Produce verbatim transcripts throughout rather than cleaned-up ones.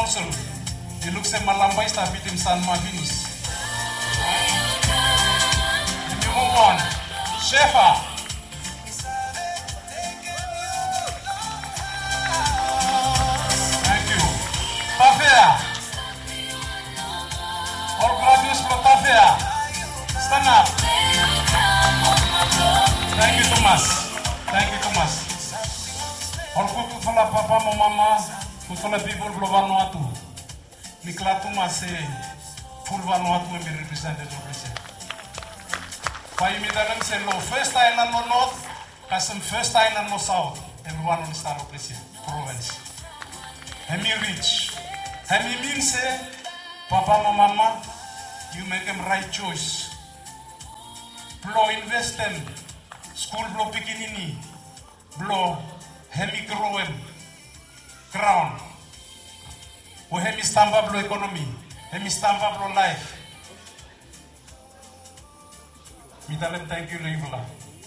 Council. He looks at Malambay Stapit in San Martins. Let me move on. Shefa. Thank you. Tafea. All graduates from Tafea. Stand up. Thank you, Thomas. Thank you, Thomas. All kutu fala papa mo mama, kutu people from Vanuatu. Mikla Thomas say full Vanuatu will be represented over here. Five million say no first island no north, custom first island no south. Everyone on the star of this province. Hemi rich. Hemi means say papa mo mama, you make them right choice. Blow invest them. School blow beginning. Blow hemi growing. Crown. We hemi stampa blow economy. Hemi stampa blow life. Me tell them thank you, Leivula.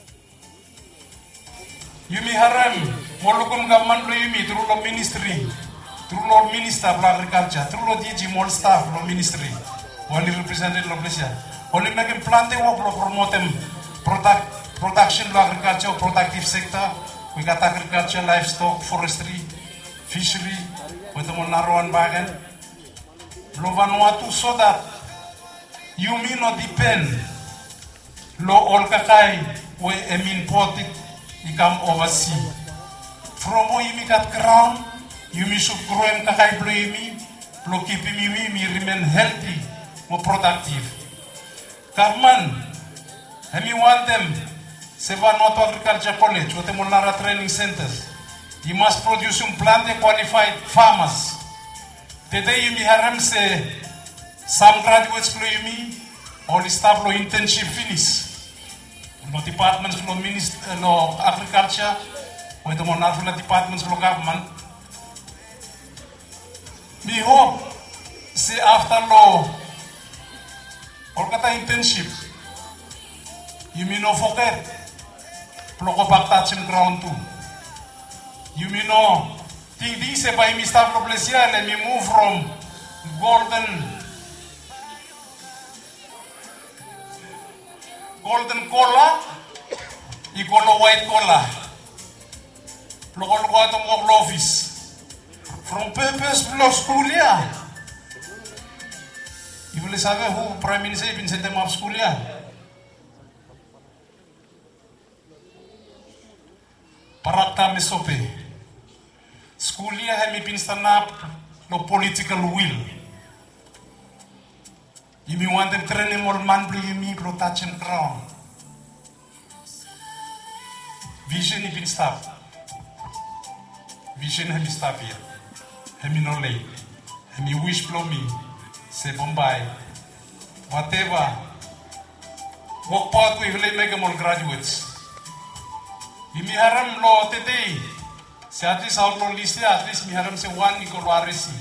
Yumi haram. Molukum government blow yumi through law ministry. Through law minister of agriculture. Through law D G mall staff law ministry. Only represented law pleasure. Only make them plant them up, promote them product, production of agriculture, productive sector. We got agriculture, livestock, forestry, fishery, with the Monaroan bagan. Lo Vanuatu so that you may not depend. Lo all kakai we am imported, you come overseas. From where you got ground, you may should grow and kakai blue me, lo keep me, me remain healthy, more productive. Government, and you want them, Vanuatu Agriculture College, with the Molara training centers. You must produce and plant the qualified farmers. Today you may have say some graduates flow you me, all the staff flow internship finish. No departments flow minister, no agriculture, with the Monara departments flow government. Me hope, say after law. Kolkata internship, you may not forget, Ploko back touching ground too. You may know, think this by Mister Problesia, let me move from golden, golden cola, equal white cola. Ploko Lugato Mobile Office. From Purpose Block School here. You will say who Prime Minister in Santa Mar School here. Parata Mesope. School here have been stand up no political will. You may want them training all man blue you me protection ground. Vision has been stopped. Vision has been stopped here. Have me no late. Have me wish blow me. Say Bombay, whatever. Work part we will make them all graduates. You may haram law today. Say at least outlaw list at least me haram say one Nicolo Arisi.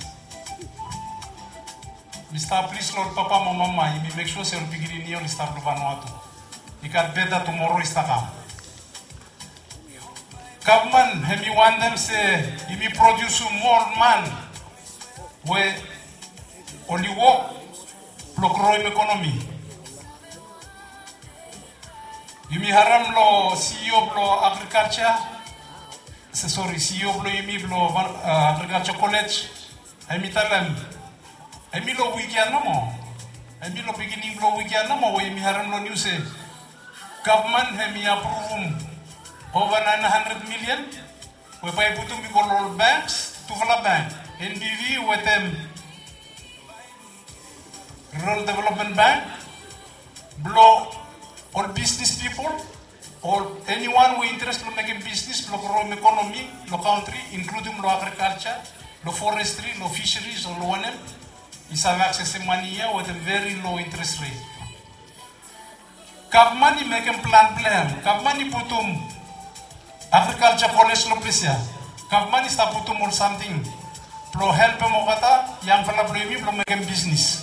Mister Please Lord Papa Mama, you may make sure say beginning here on Star Vanuatu. You can bet that tomorrow is taka. Government, have you want them say you may produce more man where only work, block growing economy. You may haram lo C E O of agriculture. Sorry, C E O of agriculture college. I mean tell them. I mean lo weekend no more. I mean lo beginning lo weekend no more. We may haram lo news say government have me approve over nine hundred million. We pay put to all banks to follow bank. N B V with them. Rural Development Bank, blow all business people, or anyone who is interested in making business, blow growing economy, the country, including law agriculture, law forestry, law fisheries, or law one, is have access to money here with a very low interest rate. Government make a plan plan. Government put um agriculture college law pressure. Government is put um or something. Blow help them okata, young fella blow me, blow make a business.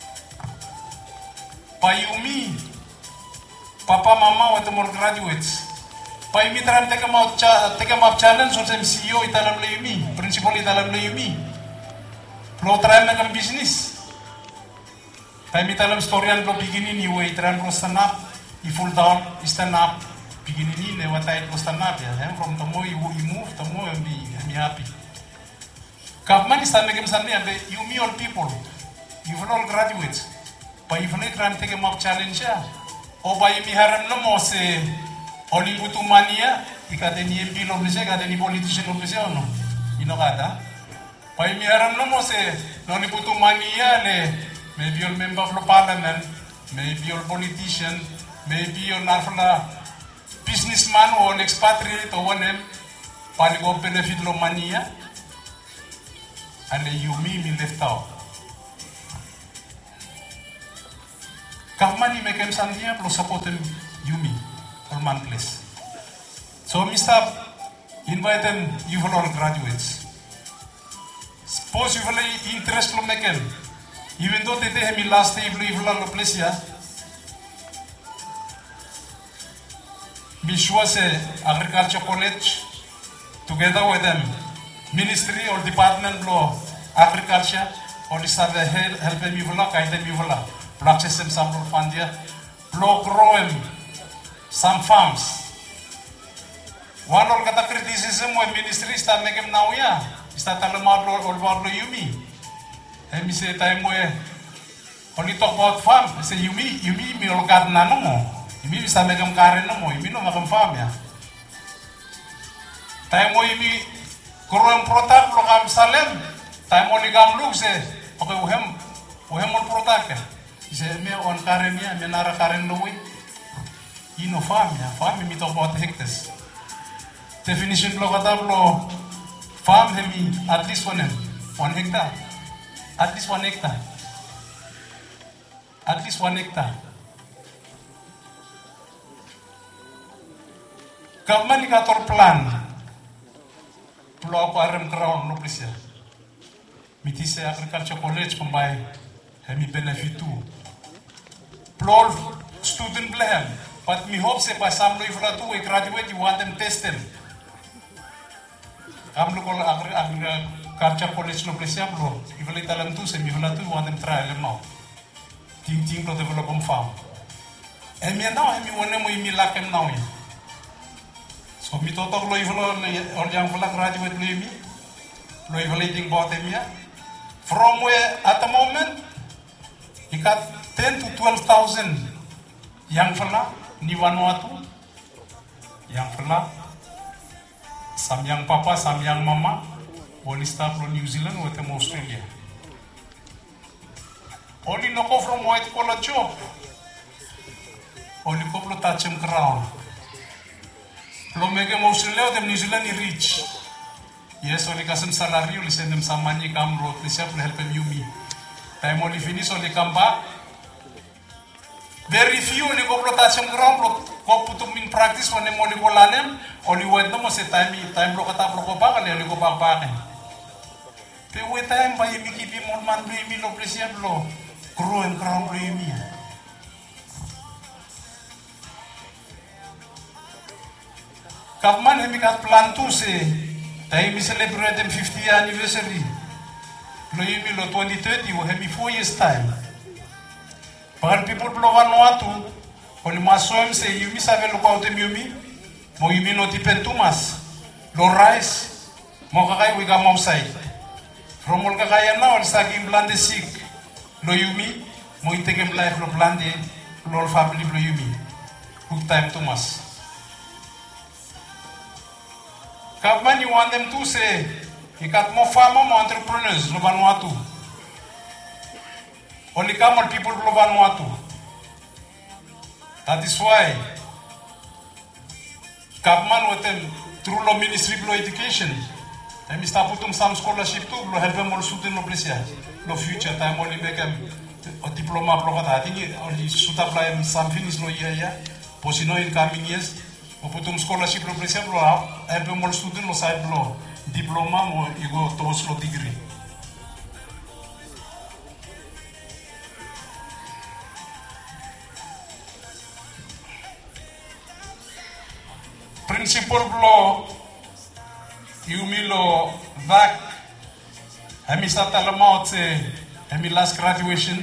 Payumi, Papa Mama with the more graduates. Payumi trying take them out take them up challenge on some C E O italam layumi, principal italam layumi. Lo try make business. Time italam storyan lo beginning you wait try lo stand up, you fall down, you stand up, beginning ne watai lo stand up ya. And from tomo you you move, tomo and be be happy. Government is making something and you me all people, you all graduates. But if you try take a mock challenge ya, or by me haram no more say only butu mania, ikadeni M P lo blese, ikadeni politician lo blese or no, you know that. By me haram no more say only butu mania le. Maybe you're a member of the parliament, maybe you're a politician, maybe you're a businessman or an expatriate or one, but you go benefit of money, and you me me left out. Government make them something to support them, you me, or man place. So, Mister invite them, you all graduates. Suppose you have interest to make them. Even though they have me last day, if you have place here, be sure say agriculture college together with them, ministry or department law, agriculture, or the survey help them you guide them you practice them some fund here, blow grow some farms. One or got a criticism when ministry start making now yeah, start telling about or about you me. And me say time where only talk about farm. I say you me, you me me all got nano mo. You me bisa megam karen no mo. You me no magam farm ya. Time where you me kurang product lo kam salem. Time only gam look say okay uhem uhem all product ya. Say me on karen ya, me nara karen no we. You no farm ya. Farm me talk about hectares. Definition lo kata lo farm me at least one one hectare. At least one hectare. At least one hectare. Government got our plan. Pulau Param Crown no please. Mitise Agriculture College pembai hemi benefit too. Pulau student plan. But me hope se pas samlo ifla tu we graduate you want them test them. Amlo kol agri agri Culture College lo please bro. If you tell them to say, if you want want them try them now. Ting ting to develop a farm. And me now, I me want them we me like them now. So me to talk lo if you or young fella graduate lo me, lo if you think about them here. From where at the moment, you got ten to twelve thousand young fella, ni Vanuatu, young fella, some young papa, some young mama. Only staff from New Zealand with them Australia. Only no go from white collar job. Only couple of touch them crown. From make them Australia, them New Zealand is rich. Yes, only got some salary, only send them some money, come road, they help them you me. Time only finish, only come back. Very few only couple of touch them crown, go put them in practice when they only go learn them. Only when no say time, time block up, block back, and only go back back. Pe we time by me keep him on man blame me lo pleasure lo grow and ground blame me. Government hemi got plan to say time we celebrate them fiftieth anniversary. Lo yimi lo twenty thirty we hemi four years time. But people blow Vanuatu only masoem say you miss ave lo out them yumi mo yimi no depend too much. Lo rice mo kakai we got outside. From all kaya na all saging blande sick lo yumi mo itegem life lo blande lo family lo yumi good time too much. Government you want them to say you got more farmer more entrepreneurs lo Vanuatu. Only come on people lo Vanuatu. That is why government with them through law ministry of education. And Mister Putum some scholarship too, lo help them all student lo please lo future time only make them a diploma pro I think only should apply some finish lo year yeah. Posino in coming years, o Putum scholarship lo please lo help them all student lo side lo diploma mo you go towards lo degree. Principal lo Yumi lo back Hemi start tell them out say hemi last graduation.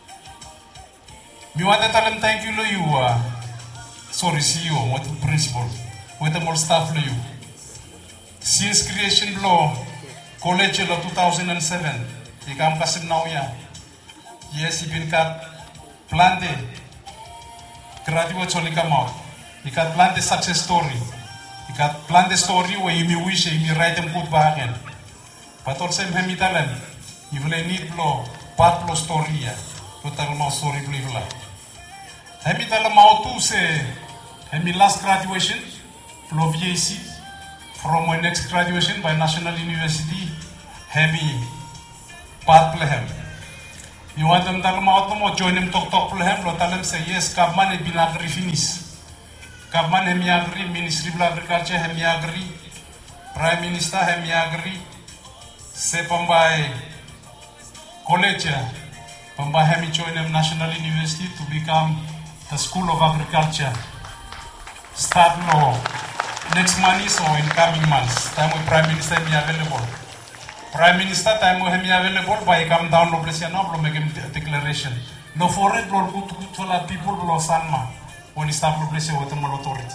Me want to tell them thank you to you. Uh, sorry, C E O, with the principal, with the more staff to you. Since creation law, college law two thousand seven, he come kasim now ya. Yes, he been cut planted. Graduates only come out. He got plan the success story. He got plan the story where you may wish you may write them good bargain. But also him he tell him, you will need blow, part blow story ya. Total more story believe la. Him tell him how to say, him last graduation, blow V A C, from my next graduation by National University, him part play him. You want them tell him how to join him talk talk play him, tell him say yes, Kabman has been agri finish. Government hemi agri, Ministry of Agriculture hemi agri, Prime Minister hemi agri, se pambai college, pambai hemi join them National University to become the School of Agriculture. Start law next month so in coming months. Time with Prime Minister hemi available. Prime Minister time with hemi available by come down no place no make him declaration. No for it no good good for the people no sanma. When he start replacing with the authority.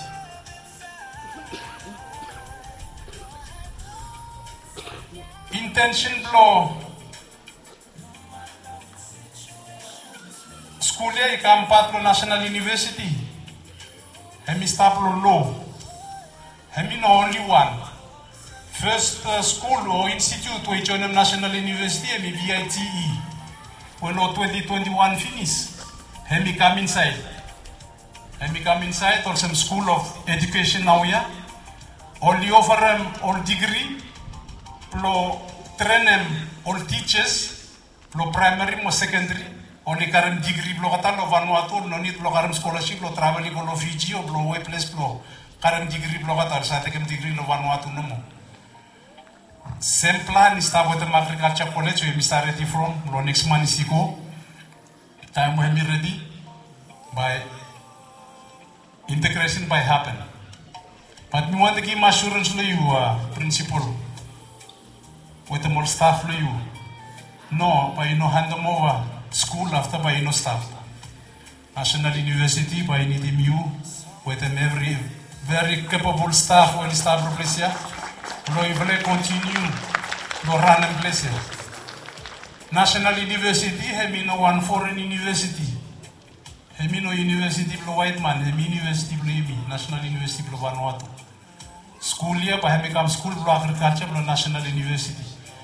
Intention law. School here come part of National University. Hemi start law. Hemi no only one. First uh, school or institute we join them National University. Hemi V I T E. When no twenty twenty-one finish. Hemi come inside. And we come inside or some school of education now here. Only offer them all degree, pro train them all teachers, pro primary or secondary, only current degree pro kata lo Vanuatu, no need pro current scholarship, pro traveling pro Fiji or pro workplace pro current degree pro kata sa takem degree lo Vanuatu no mo. Same plan is start with the agriculture college where we started from. Lo next month is go. Time we be ready by integration by happen. But we want to give assurance to you, uh, principal, with the more staff to you. No, by you know hand them over school after by you know staff. National University by needing you with them every very capable staff when staff replace here. No, you will continue to run and place here. National University have been one foreign university. Hemi no University of White Man, Hemi University of Imi, National University of Vanuatu. School here, but Hemi come school of agriculture, National University.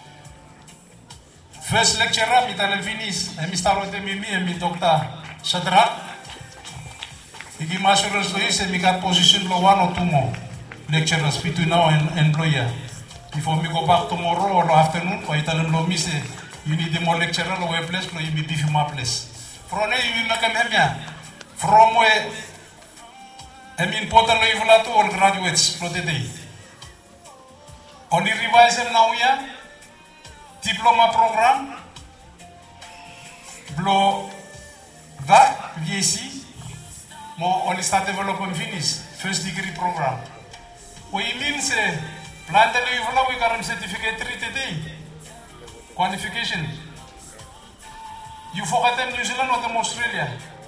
First lecturer, Mister Elvinis, Hemi start with Mimi, Hemi Doctor Shadra. He give assurance to you, Hemi got position for one or two more lecturers between now and employer. Before we go back tomorrow or afternoon, I tell them, no, miss, you need more lecturer or a place, no, you be beef my place. From there, you will make a from where I'm important to all graduates for the day. Only revise them now here, diploma program, blow that V A C, more only start development finish, first degree program. What it means, plan the level we current certificate three today, qualification. You forget them New Zealand or them Australia.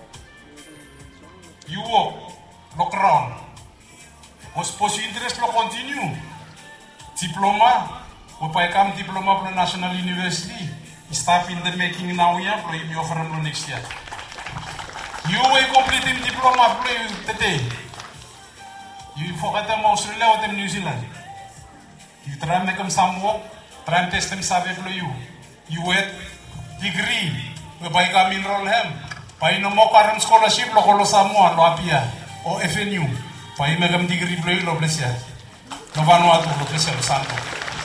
You walk, look around. Was possible interest to continue. Diploma, we buy come diploma from National University. Start in the making now here, for you offer them next year. You will complete the diploma today. You forget them Australia or them New Zealand. You try to make them some work, try to test them survey for you. You get degree. We buy come enroll him. Buy no more current scholarship lo kolo Samoa lo apia o F N U. Buy make them degree for you lo plesia. Lo Vanuatu lo plesia lo santo.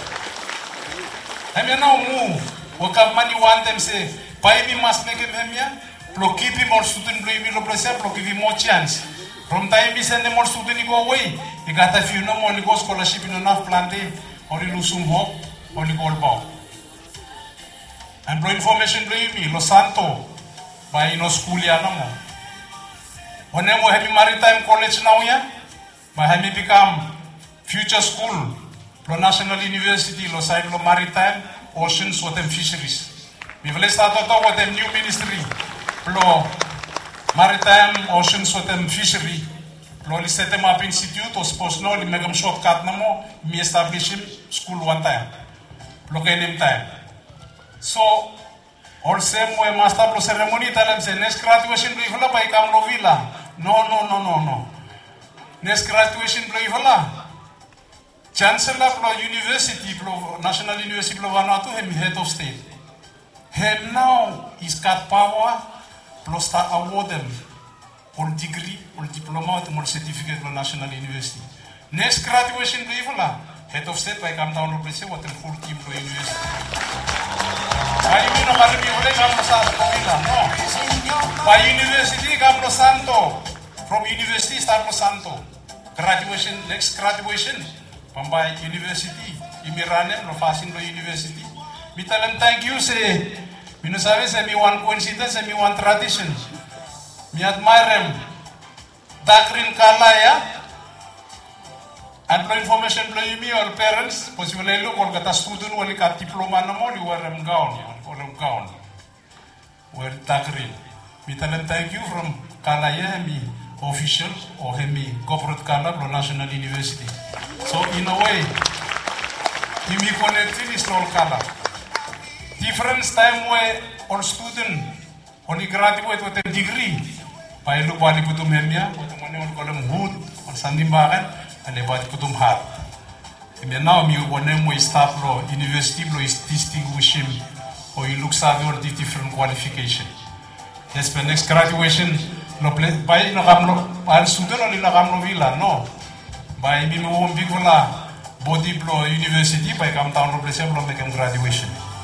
I mean now move. We come money want them say buy me must make him him ya. Lo keep him more student lo me lo plesia. Lo give him more chance. From time we send them more student go away. You got a few no more go scholarship in enough plan day. Only lose some hope. Only go about. And for information to me, Lo Santo, by no school ya no more. When we have maritime college now here, by have become future school, Lo National University, Lo Side Lo Maritime, oceans with them fisheries. We will start with a new ministry, plo maritime oceans with them fishery. Plo set them up institute or suppose no, we make them shortcut no more. Me establish him school one time. Plo him time. So all same way master plo ceremony tell them say next graduation plo ifala by kam lo villa. No no no no no. Next graduation plo ifala. Chancellor of University, National University of Vanuatu, him head of state. He now is got power, plus to award them all degree, all diploma, all certificate of National University. Next graduation, head of state by come down to place what the full team of university. By university, Campo Santo, from university, Campo Santo. Graduation, next graduation. Pambay University, Imiranem, Lofasin University. We tell them thank you, say, we know say me one coincidence, say me one tradition. Me admire them. Dakrin Kalaya, and no information play me or parents, possibly look or get a student when you got diploma no more, you wear them gown, or them gown. Where Dakrin. We tell them thank you from Kalaya, me official, or me corporate Kala, National University. So in a way, if we connect is all color. Difference time where all student only graduate with a degree. By look what you put to Memia, what the money on column hood or Sandimbaran, and about put them hard. And now me one name we start law, university law is distinguish him or he looks at all the different qualification. Yes, the next graduation no place by no gamlo by student only no gamlo villa, no. By me one big body blow university by come down to place blow make graduation.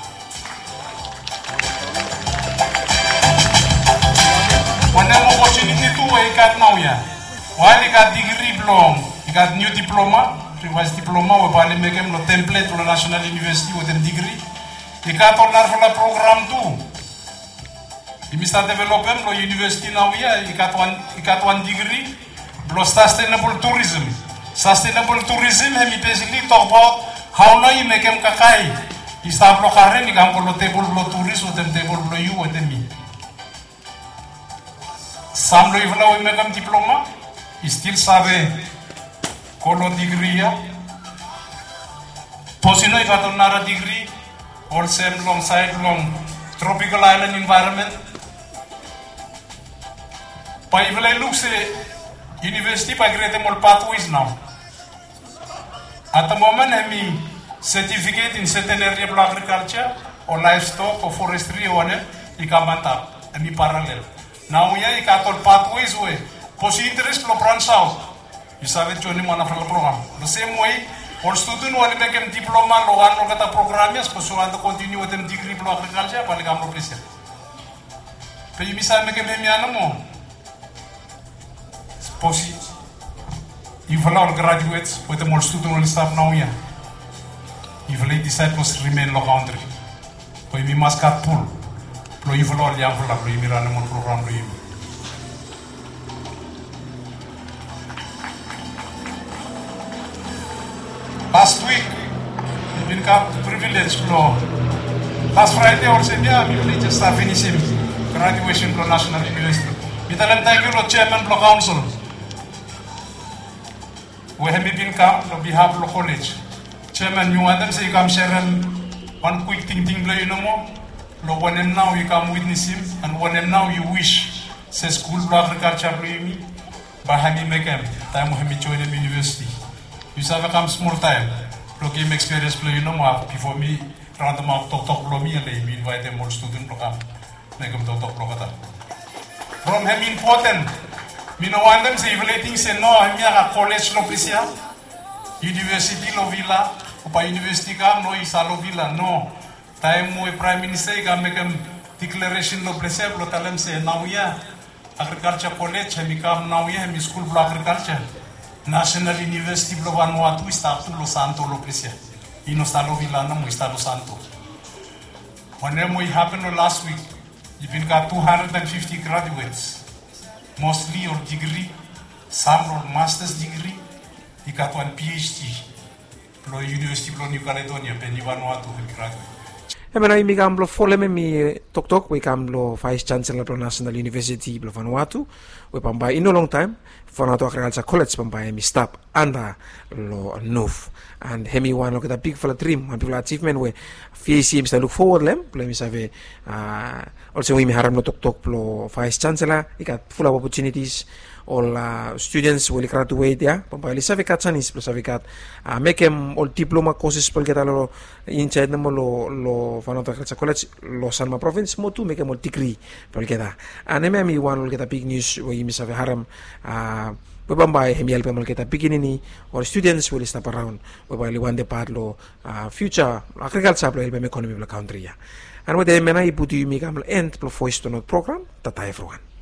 One opportunity to we got now yeah. While you got degree blow, you got new diploma, revised diploma, we probably make them no template to the National University with a degree. You got on our program too. You start developing the university now yeah, you got one you got one degree, plus sustainable tourism. Sustainable tourism, we basically talk about how now you make them kakai. You start blocking, you can go to table blow tourism, or table blow you, or me. Some lo even we make them diploma, you still sabe color degree. Possibly if I don't have a degree, all same long side long tropical island environment. But if I look at university, I create more pathways now. At the moment, I mean, certificate in certain area of agriculture or livestock or forestry or whatever, you can up and be parallel. Now we are got all pathways way. Because interest for branch out. You sabe join one of the program. The same way, all students want to make them diploma, logan, or get a program, yes, because want to continue with them degree for agriculture, but they can't progress. But you miss out make them animal. Possible. If all graduates with the more student staff now here, if they decide to remain in the country, we must cut pull. If all young people we run a program. Last week, we've been privileged to last Friday or Sunday, we just start finishing graduation from National University. We tell them thank you to Chairman of the Council. We have been come on behalf of the college. Chairman, you want them say you come share one quick thing thing you know more. Lo when and now you come witness him, and when and now you wish say school of agriculture me, but have me make him time we have me join the university. You have come small time. Lo game experience play you know more before me round them out talk talk lo me and me invite them more student to come make them talk talk lo kata. From him important. Me no want them say evaluating say no, I'm here at college lo prisia, university lo villa, or university kam no isa lo villa no. Time we prime minister kam make them declaration lo prisia lo tell them say now yeah, agriculture college hemi kam now yeah hemi school for agriculture, National University lo Vanuatu está tu lo santo lo prisia, ino sta lo villa no mo sta lo santo. When we happened last week, you been got two hundred fifty graduates. Mostly your degree, some or master's degree, you got one PhD from the University of New Caledonia, Penny Vanuatu, and graduate. Hemena imi kamlo foleme mi tok tok we kamlo Vice Chancellor of National University of Vanuatu we pambai in a long time Vanuatu Agriculture College pambai mi stop anda lo nuf and hemi one lo kita big for dream one big achievement we V A C M look forward lem play mi save uh, also we mi haram lo tok tok lo Vice Chancellor ikat full of opportunities all uh, students will graduate ya pampai li save kat sanis plus save kat uh, make em all diploma courses pel kita lo inside namo lo lo Vanuatu Agriculture College lo Sanma province mo tu make em all degree pel kita ane me mi one lo kita big news we mi save haram uh, Bambay hemi help mal kita begin ini or students will stop around we li one de part lo uh, future agriculture lo help economy of the country ya and with the mena iputi mi kam end pro voice to not program tata everyone